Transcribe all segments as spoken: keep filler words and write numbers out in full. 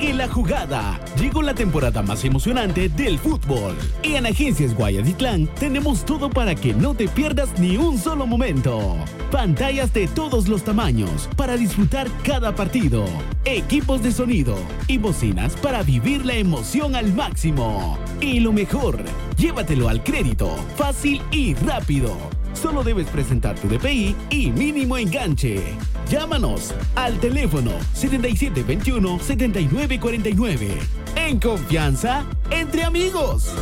Sigue la jugada. Llegó la temporada más emocionante del fútbol. Y en Agencias Guayatitlán tenemos todo para que no te pierdas ni un solo momento. Pantallas de todos los tamaños para disfrutar cada partido. Equipos de sonido y bocinas para vivir la emoción al máximo. Y lo mejor, llévatelo al crédito, fácil y rápido. Solo debes presentar tu D P I y mínimo enganche. Llámanos al teléfono setenta y siete veintiuno, setenta y nueve cuarenta y nueve. En confianza, entre amigos.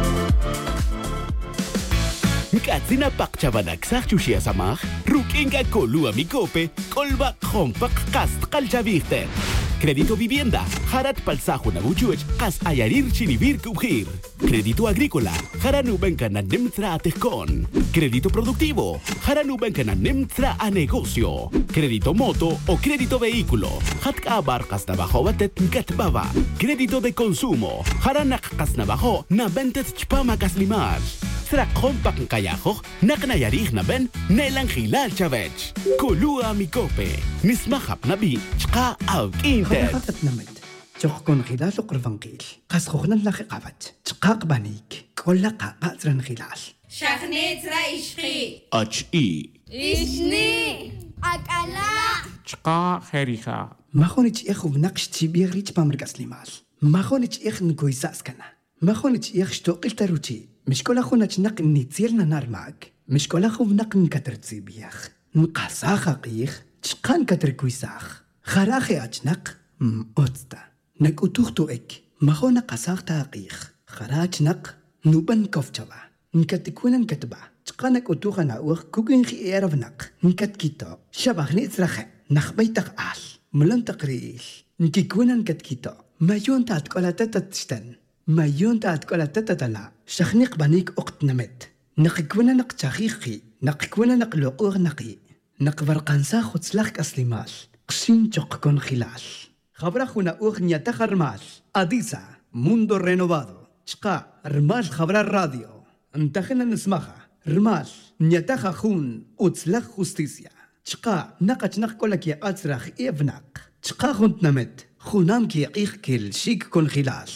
Katsina pakchabanak sa chushia samach, rukinga kolua mikope, kolba khompak kast kalchaviste. Crédito vivienda, harat palsajo na buchuch, kas ayarir chinibir kubhir. Crédito agrícola, haranubenka na nemtra atejkon. Crédito productivo, haranubenka na nemtra a negocio. Crédito moto o crédito vehículo, hatka abarkas na bajo batet katbaba. Crédito de consumo, haranak kas na bajo na bentet chpamakas limar. Srakon pak kayajo, naknayarih na ben, nelang hilal chavech. Kulua mikope, mismahap na bi, chka av intet. خطت نمد تخكون خلال قرفنقيل قاس خوخنا لخي قابت تقاق بانيك كل قاقا ترن خلال شخنيت رايشخي H I إشني أكلا چقا خيريخا ما خونيش إخو بنقش تيبيغري تبامرقس لمال ما خونيش إخ نكويساس كنا ما خونيش إخ شتوقل تروتي مش كل أخونا تنق نيتيرنا نار معك مش كل أخو بنق نكتر تسيبيخ نقاساخا قيخ تشقان كتر كويساخ خراخي أجنق مؤتتا نك أتوختو إك ما خونا قاساخ تاقيخ خراج نق نوبن كفتوا نكتكونا نكتبا تقانك أتوخا ناوخ كوكين خي إيرف نق نكتكيتو شبخ نيترخي نخبيتق آل ملن تقريل نكيكونا نكتكيتو ما يون تاتكولا تتتشتن ما يون تاتكولا تتتلا شخنيق بانيك أقت نمت نقكونا نق تاخيخي نقكونا نق لقوغ نقي نقبرقانسا خدسلاخك أسليمال قشين تشقكون خلال خبرخونا أغنية تخرمال أديسا موندو رينوفادو شقا رمال خبر الراديو انتخنا نسمخها رمال نيتخا خون أتسلخ خستيسيا شقا نقش نقولك يا أتسرخ إبنق شقا خنت نمت خونام كي يقيخ كل شيك كون خلال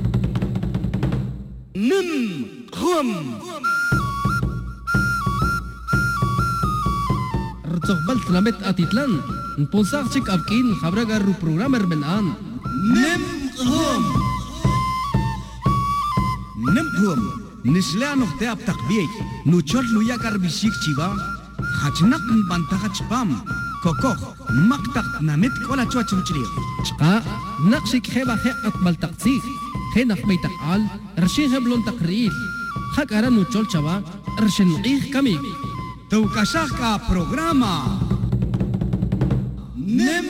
نم خم رتقبلت نمت أتيتلان نبونساق تشيك أبكين خبرك الرو بروغرامر من آن نمهم نمهم نسلا نختي اب تقبيك نوچول لويا كربيشيك تشيبا خاچنق بنتخ تشبام كوكوخ مقتق نمت كولا تشوا تشوچليو شقا نقشك خيبا خي أقبل تقسيخ خي نخمي تقال رشين هبلون تقريل خاك أرا نوچول شوا رشين قيخ كميك تو كشاخ کا پروگراما نم